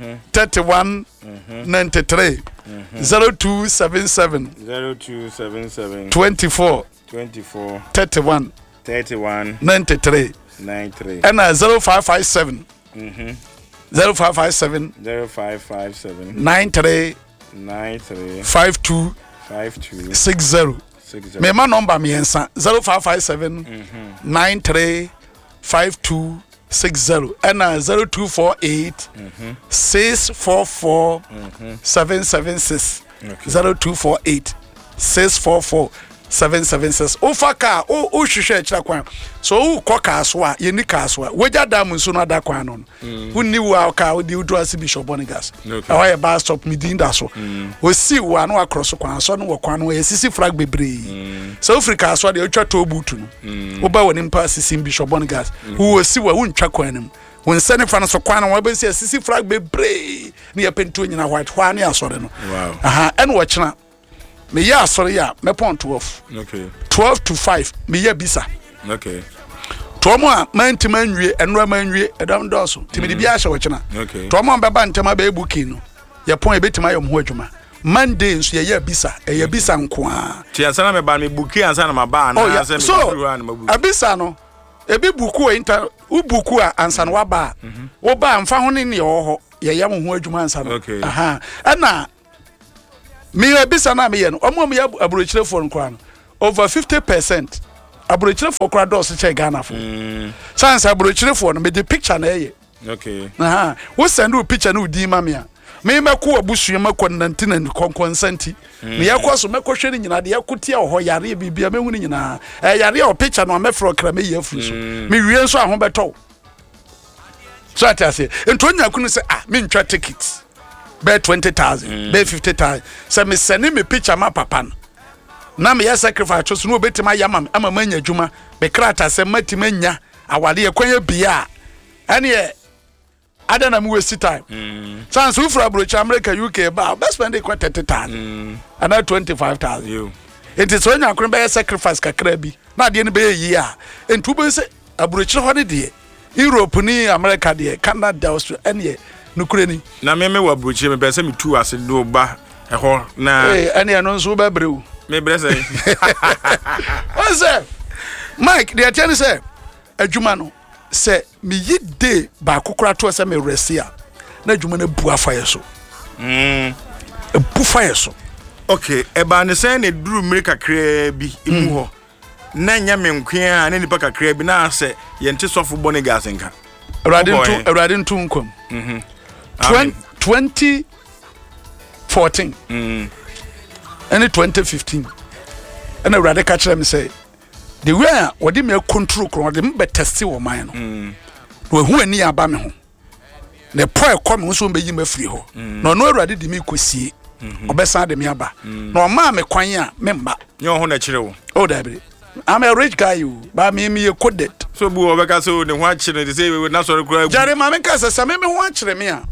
31 93 0277 24 31 93 and 0557 0557 93 52 60 me ma number me ensa 0557 93 52 60 and 0248 644 776 0248 644 776 ofaka o hwehwe kira kwan so o koka so a ye ni ka so a wogya dam nso no ada kwan no wonni wa ka o di udo asi Bishop Bonigas awa ye ba stop me din da so o si wa no akroso kwan so no wo kwan no ye sisi flag bebre so Africa so de otwa to butu no wo ba woni mpa sisi Bishop Bonigas wo si wa wontwa kwan nim won sene fa no so kwan no wo ba si sisi flag bebre ne ye pentu nyina white hwa ne asore no aha ene wo kyena me ya asori ya me pon 12 okay 12 to 5 me ya bisa okay tomo a mantima nwie enro manwie edam doso timi di bia hye wo kina okay tomo beba ntama ba ebuki no ye pon e betima yom ho adwuma Monday nso ye ya bisa ya bisa nko a ti ansana me ba me buki ansana ma ba na se me so abisa no ebi buku inter ubuku a ansana wa ba wo ba mfa ho ne ne ho ye yam ho adwuma ansana aha ana me abisa na me ye no omo me aburochirefo nko a no over 50% aburochirefo kra dos che Ghana fo sans aburochirefo no me the picture na ye okay aha wo send you picture no di ma me a me meko abusu meko nantina ni konkonsanti me yakoso meko hwe ni nyina de yakotia ho yare bibia mehu ni nyina yare o picture no amefro kra me yafu so me wie nso aho beto so atase entonya kunu se me ntwa tickets be 20,000 be 50,000 se me send me picture ma papa no na me ya sacrifice so no betima yama ama manya adwuma be krata se matima nya awade ekwanya bia ane adana mu waste time chance we for abroach America UK ba best spend it quite 30,000 and 25,000 you it is when you can be sacrifice kakra bi na de ne be yi a entu be se abroach ho de de Europe ni America de Canada Australia ene nukure ni na me wa abroach me be se me tu ase do ba ho na ene no nso ba brew me bre say what's that Mike the attorney say adwuma no se me yide ba kokora to se me resi a na adwuma na bu afaye so bu faye so okay eba ne say ne duru mmiri kakra bi imu ho na nya me nkwan ne nipa kakra bi na se ye nte sofo bone gas nka Awurade ntu nkom 2014 and 2015 and Awurade ka kire me say the way wodi me control kro wodi me testi wo man no we hu ani aba me ho ne poe kom nso be yi mafiri ho no no Awurade di me kosie obesan de me aba no ma me kwan a me mba nyo ho na kire wo oh dabi I'm a rich guy you ba me coded so bu obeka so ne ho a kire de say we na so kra jare ma me ka se me ho a kire me a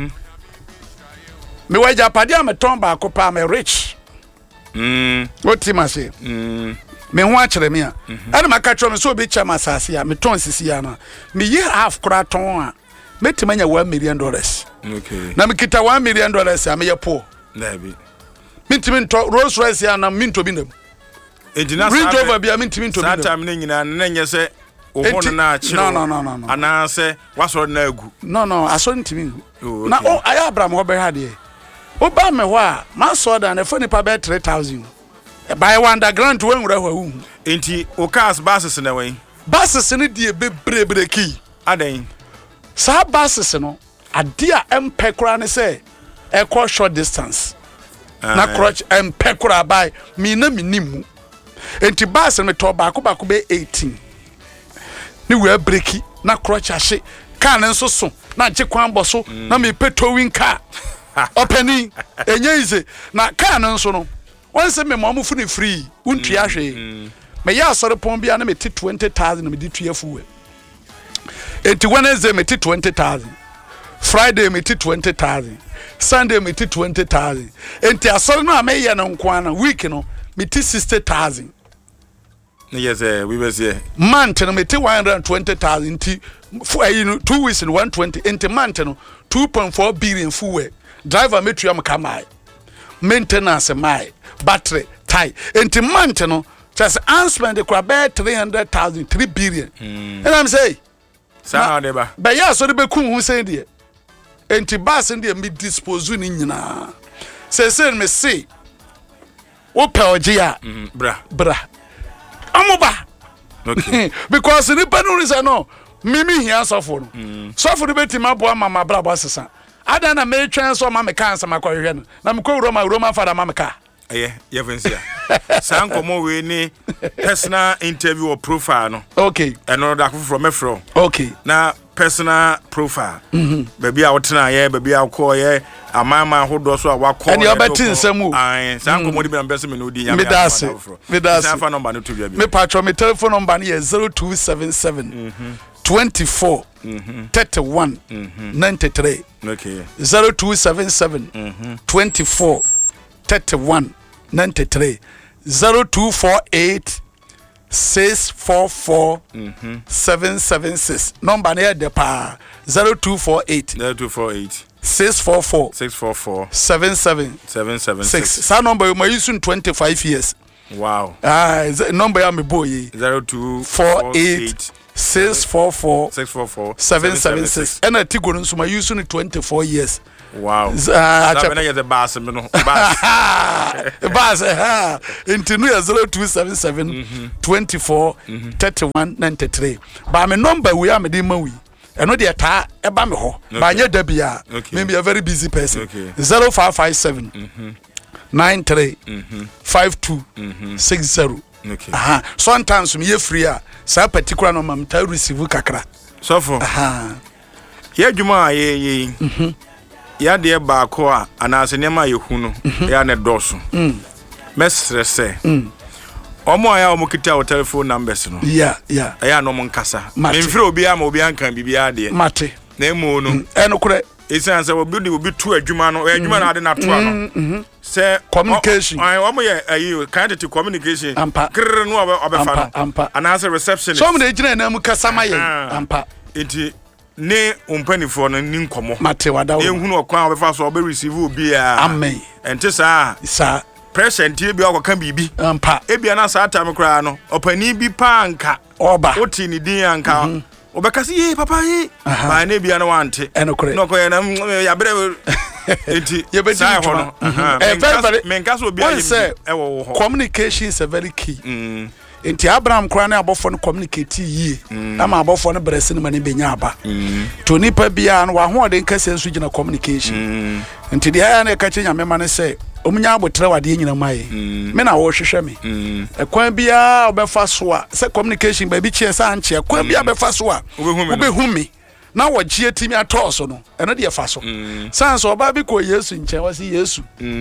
me wa japade am ton ba ko pa me rich what team I say me ho a kire me a ana maka tro me so be chama asase a me ton sisi ya na me ye half kra ton a metima nya $1 million okay na me kita $1 million a me ye po na bi mintimi to Rolls Royce ya na minto bi nam ejina Range Rover bi a mintimi to bi nam time ne nyina na nye se ohono na kire no ana se wasoro na agu no aso ntimi na o aya Abraham ho be ha de o ba me ho a ma so da na foni pa be 3,000 by underground to wenwura ho enti o cars buses na wen buses ne die bebre ki adan sa buses no ade a empekura ne se e call short distance na crutch empekura by me na minimu enti bus me to ba ko be 18 ni we breki na crutch ahye car ne nso so na nche kwan boso na me petowing car openi enye ize na car ne nso no once me mamu fu ni free untu ahwe me ya asore pon bia na me ti 20,000 me di tuafu we enti Wednesday me ti 20,000 Friday me ti 20,000 Sunday me ti 20,000 enti asore no ameye no nkwana week no me ti 60,000 yes we was here month no me ti 120,000 enti for 2 weeks in 120 enti month no 2.4 billion fuwe driver me tuam kamai maintenance mai battery tie enti month no just unspent the crab 300,000 3 billion and I'm say sa de ba ba ya so de be kun hu say de enti bus de me dispose ni nyina say me say wo pe oje ya bra amoba okay because ni panu ni say no mimi hia sofo no sofo de beti mabo mama bra bo sesa ada na me twen so ma me kan sama kwa hwe no na me ko Roma fada ma me ka yeah fancy san komo we ni personal interview or profile no okay eno da from mefro okay na personal profile baby a wotena ye baby a ko ye amama hodo so a wako and you betin nsemu san komo di be mbese me no di nya me das san fa number no to bia me patro me telephone number ni 0277 24 31 93 okay 0277 24 31 93 0248 644 776 number near the pa 0248 644 776 sa number you may use in 25 years. Wow. Number ya me boy 0248 644 776 and a tigo nso may use in 24 years. Wow. The bass into 0277 24 31 93 but my number we are me mawi eno de ta e ba me ho ba nya da bia maybe a very busy person 0557 93 52 60 sometimes me free a sa particular no mam ta receive kakra so for ye dwuma ye ya de ba ko a anase nema ye hu no ya ne doso mesre se omo aya omo kita o telephone numbers no ya ya no mo nkasa memfire obi ama obi ankan bibia de mate na emu no eno kure esan se obi tu adwuma no adwuma na ade na to ano se communication omo ye ayi kind to communication krr no obefa no anase reception so mo de gina na mu kasa maye ampa enti ne umpanifo no ni nkomo mate wada e hunu okwan obefa so obe receive obi a amen enti sa pressure ntie bi akwaka bibi ampa ebia na sa atam kra no opani bi panka oba oti ni din anka obekasi ye papa ye ba na bia na wante enokore no ko ye na ya bere enti ye be sai ho no menkaso obi ayi ewo ho communication is a very key enti Abraham kra na abofo no communicate yie na ma abofo no brese no mane benya aba to nipa bia no wa ho de nkase nso gina communication enti de ya na ka chenya mema ne se omunya abotre wade nyina mai me na wo hwehwe me ekwan bia obefa so a se communication ba bi chie sa anche ekwan bia befa so a obehu me na wo gie timi atoso no eno de fa so sans oba bi ko Yesu nche wasi Yesu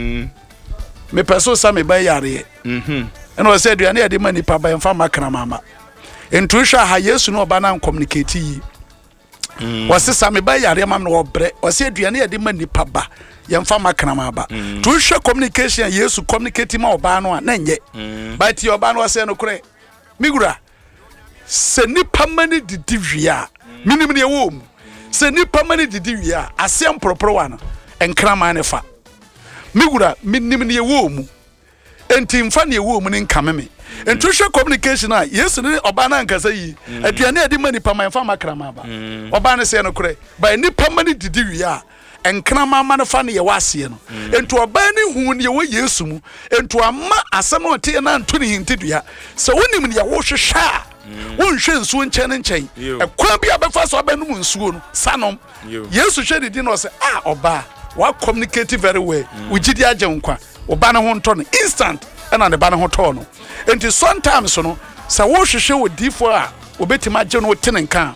me peso sa me ba yare eno wase aduane ya de mani pa ba emfa makana mama entuhwa ha Yesu no oba na communicate yi wase sa me ba yare mam no obre wase aduane ya de mani pa ba yemfa makana maba tuhwe communication Yesu communicate ma oba no a na nye but oba no wase no kure migura se nipa mani didi wia minim ne wo mu se nipa mani didi wia asem propro wa no enkrama ne fa migura minim ne wo mu enti mfa ne wo mu ne nkameme entuhwe communication a Yesu ne oba na nkasa yi aduane ade mani pa ma yemfa makana maba oba ne se no kure ba nipa mani didi wia enkra mama no fa ne ye wase no ento oba ne hu ne ye Yesu mu ento ama asem no te na nto ne hintidua se wonim ne ye wo hwehwa wonhwe nsuo nkyɛn nkyɛn ekwa bi abefa so abenum nsuo no sanom Yesu hwe didi no se oba wa communicate very well ugidi agye nkwa oba ne ho nto no instant na ne ba ne ho to no enti sometimes no se wo hwehwe wo difo a obetima agye no te ne nka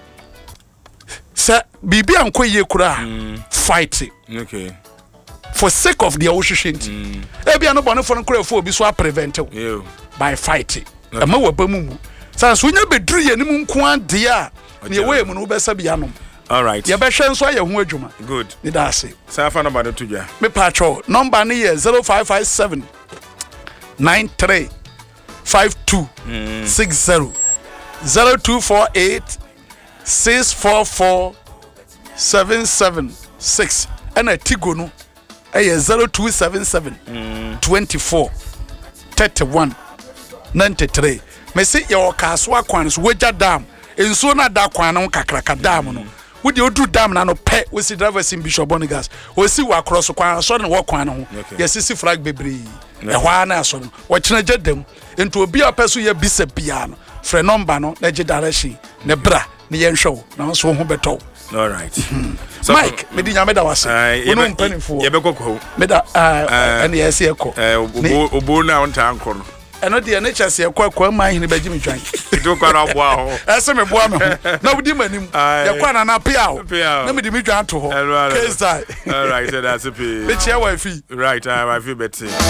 sa bibi anko ye kura fight for sake of the oshishint ebia no bone for no kura for obi so prevent by fighting ama wabamu sa so nya beduru ye nim nko ade a ne we mu no besa bia no all right ye be hwe nso aye ho adwuma good ni da ase sa fa number to dwa me patro number ne ye 0557 93 52 60 0248 644 776 and a tigo no 0277 24 31 93 me say your kaswa kwan so weja dam enso na da kwan no kakraka dam no wo de odu dam na no pe we see drivers in Bishop Bonigas we see wa cross kwan so na wo kwan no yes see flag bebre e hwa na so no wo kina jedam ento obi apeso ye bisa bia no frɛ number no na je direction ne bra ne yen hwew na so ho beto. All right. So Mike, me di nyame da wase. Wono mpanifo. Ye bekokɔ. Me da ene yesi ekɔ. Obo na wonta anko no. Eno de ene kyase ekɔ akɔ ma hini baji me twan. Do kwa na boa ho. Ese me boa me ho. Na wudi manim. Ye kwa na na pia ho. Na me di me twan to ho. Case die. All right, that's a pay. Me chia wa fi. Right, I feel better.